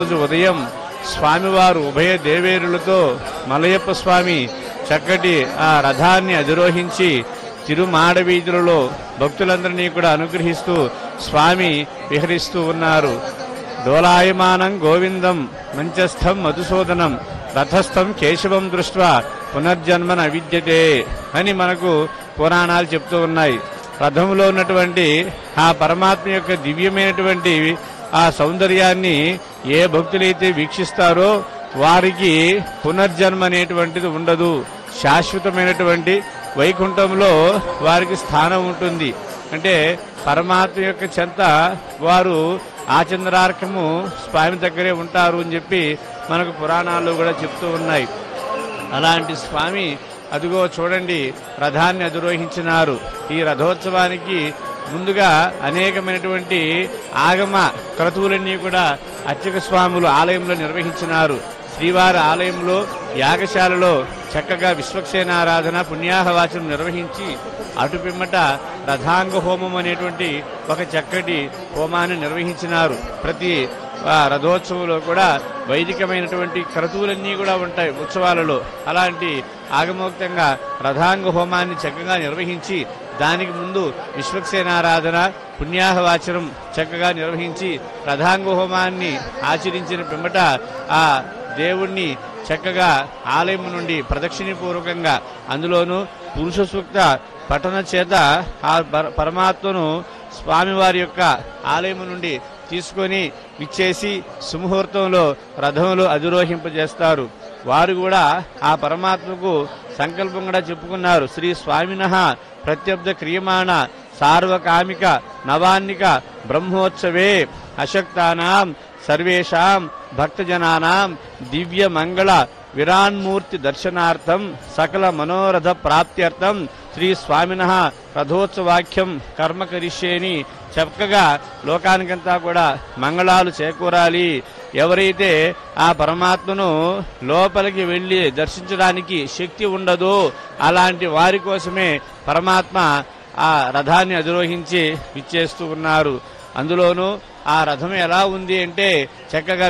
రోజు ఉదయం స్వామివారు ఉభయ దేవేరులతో మలయప్ప స్వామి చక్కటి ఆ రథాన్ని అధిరోహించి తిరుమాడ వీధులలో భక్తులందరినీ కూడా అనుగ్రహిస్తూ స్వామి విహరిస్తూ ఉన్నారు. డోలాయమానం గోవిందం మంచస్థం మధుసూదనం రథస్థం కేశవం దృష్ట్వా పునర్జన్మన అవిద్యతే అని మనకు పురాణాలు చెప్తూ ఉన్నాయి. రథంలో ఉన్నటువంటి ఆ పరమాత్మ యొక్క దివ్యమైనటువంటి ఆ సౌందర్యాన్ని ఏ భక్తులైతే వీక్షిస్తారో వారికి పునర్జన్మ అనేటువంటిది ఉండదు. శాశ్వతమైనటువంటి వైకుంఠంలో వారికి స్థానం ఉంటుంది. అంటే పరమాత్మ యొక్క చెంత వారు ఆచంద్రార్కము స్వామి దగ్గరే ఉంటారు అని చెప్పి మనకు పురాణాల్లో కూడా చెప్తూ ఉన్నాయి. అలాంటి స్వామి అదిగో చూడండి రథాన్ని అధిరోహించినారు. ఈ రథోత్సవానికి ముందుగా అనేకమైనటువంటి ఆగమ క్రతువులన్నీ కూడా అర్చక స్వాములు ఆలయంలో నిర్వహించినారు. శ్రీవారి ఆలయంలో యాగశాలలో చక్కగా విశ్వక్సేనారాధన పుణ్యాహవాచనం నిర్వహించి అటు పిమ్మట రథాంగ హోమం అనేటువంటి ఒక చక్కటి హోమాన్ని నిర్వహించినారు. ప్రతి రథోత్సవంలో కూడా వైదికమైనటువంటి క్రతువులన్నీ కూడా ఉంటాయి ఉత్సవాలలో. అలాంటి ఆగమోక్తంగా రథాంగ హోమాన్ని చక్కగా నిర్వహించి దానికి ముందు విశ్వక్సేనారాధన పుణ్యాహవాచనం చక్కగా నిర్వహించి రథాంగ హోమాన్ని ఆచరించిన పిమ్మట ఆ దేవుణ్ణి చక్కగా ఆలయం నుండి ప్రదక్షిణపూర్వకంగా అందులోనూ పురుష సూక్త పఠన చేత ఆ పరమాత్మను స్వామివారి యొక్క ఆలయం నుండి తీసుకొని విచ్చేసి సుముహూర్తంలో రథంలో అధిరోహింపజేస్తారు. వారు కూడా ఆ పరమాత్మకు సంకల్పం కూడా చెప్పుకున్నారు. శ్రీ స్వామినః ప్రత్యబ్ద క్రియమాణ సార్వకామిక నవాన్నిక బ్రహ్మోత్సవే అశక్తానాం సర్వేషాం భక్తజనానాం దివ్య మంగళ విరాన్మూర్తి దర్శనార్థం సకల మనోరథ ప్రాప్త్యర్థం శ్రీ స్వామినః రథోత్సవాఖ్యం కర్మ కరిష్యేని చక్కగా లోకానికంతా కూడా మంగళాలు చేకూరాలి. ఎవరైతే ఆ పరమాత్మను లోపలికి వెళ్లి దర్శించడానికి శక్తి ఉండదో అలాంటి వారి కోసమే పరమాత్మ ఆ రథాన్ని అధిరోహించి విచ్చేస్తూ ఉన్నారు. అందులోనూ ఆ రథం ఎలా ఉంది అంటే చక్కగా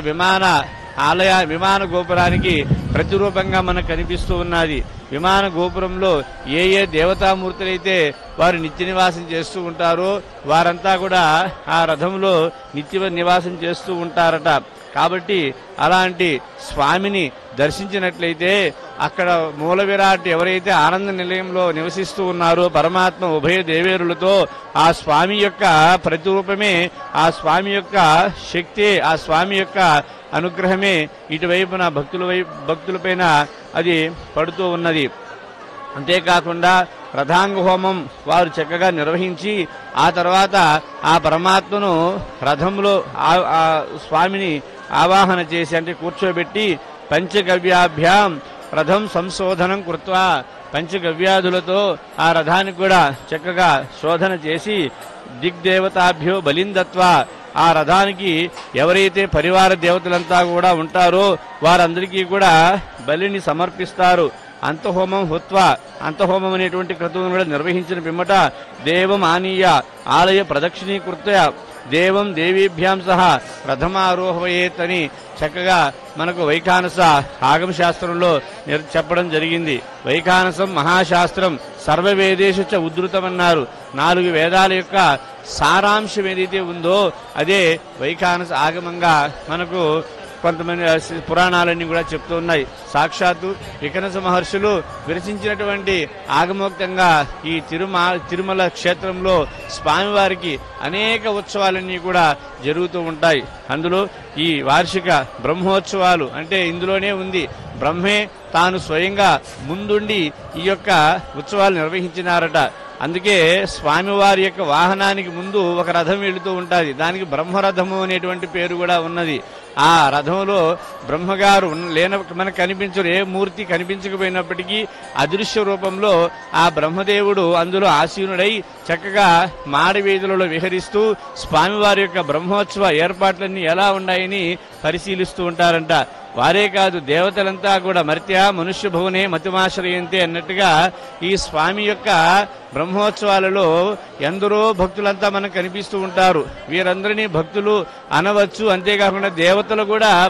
విమాన గోపురానికి ప్రతిరూపంగా మనకు కనిపిస్తూ ఉన్నది. విమాన గోపురంలో ఏ ఏ దేవతామూర్తులైతే వారు నిత్య నివాసం చేస్తూ ఉంటారో వారంతా కూడా ఆ రథంలో నిత్య నివాసం చేస్తూ ఉంటారట. కాబట్టి అలాంటి స్వామిని దర్శించినట్లయితే అక్కడ మూల విరాట్ ఎవరైతే ఆనంద నిలయంలో నివసిస్తూ ఉన్నారో పరమాత్మ ఉభయ దేవేరులతో ఆ స్వామి యొక్క ప్రతిరూపమే, ఆ స్వామి యొక్క శక్తి, ఆ స్వామి యొక్క అనుగ్రహమే ఇటువైపున భక్తులపైన అది పడుతూ ఉన్నది. అంతేకాకుండా రథాంగ హోమం వారు చక్కగా నిర్వహించి ఆ తర్వాత ఆ పరమాత్మను రథంలో ఆ స్వామిని ఆవాహన చేసి అంటే కూర్చోబెట్టి పంచగవ్యాభ్యాం రథం సంశోధనం కృత్వా పంచగవ్యాధులతో ఆ రథానికి కూడా చక్కగా శోధన చేసి దిగ్దేవతాభ్యో బలిందత్వా ఆ రథానికి ఎవరైతే పరివార దేవతలంతా కూడా ఉంటారో వారందరికీ కూడా బలిని సమర్పిస్తారు. అంతహోమం హుత్వా అంతహోమం అనేటువంటి క్రతువును కూడా నిర్వహించిన పిమ్మట దేవం ఆనీయ ఆలయ ప్రదక్షిణీకృత దేవం దేవీభ్యాం సహా రథమారోహయేత్ అని చక్కగా మనకు వైఖానస ఆగమ శాస్త్రంలో చెప్పడం జరిగింది. వైఖానసం మహాశాస్త్రం సర్వవేదేషు చ ఉద్ధృతమన్నారు. 4 వేదాల యొక్క సారాంశం ఏదైతే ఉందో అదే వైఖానస ఆగమంగా మనకు కొంతమంది పురాణాలన్నీ కూడా చెప్తూ ఉన్నాయి. సాక్షాత్తు వికనస మహర్షులు విరచించినటువంటి ఆగమోక్తంగా ఈ తిరుమల క్షేత్రంలో స్వామివారికి అనేక ఉత్సవాలన్నీ కూడా జరుగుతూ ఉంటాయి. అందులో ఈ వార్షిక బ్రహ్మోత్సవాలు అంటే ఇందులోనే ఉంది. బ్రహ్మే తాను స్వయంగా ముందుండి ఈ యొక్క ఉత్సవాలు నిర్వహించినారట. అందుకే స్వామివారి యొక్క వాహనానికి ముందు ఒక రథం వెళుతూ ఉంటుంది. దానికి బ్రహ్మరథము అనేటువంటి పేరు కూడా ఉన్నది. ఆ రథంలో బ్రహ్మగారు మనకు కనిపించరు. ఏ మూర్తి కనిపించకపోయినప్పటికీ అదృశ్య రూపంలో ఆ బ్రహ్మదేవుడు అందులో ఆసీనుడై చక్కగా మాడవీధులలో విహరిస్తూ స్వామివారి యొక్క బ్రహ్మోత్సవ ఏర్పాట్లన్నీ ఎలా ఉన్నాయని పరిశీలిస్తూ ఉంటారంట. వారే కాదు దేవతలంతా కూడా మర్త్య మనుష్య భువనే మతిమాశ్రయంతే అన్నట్టుగా ఈ స్వామి యొక్క బ్రహ్మోత్సవాలలో ఎందరో భక్తులంతా మనకు కనిపిస్తూ ఉంటారు. వీరందరినీ భక్తులు అనవచ్చు. అంతేకాకుండా దేవతలు కూడా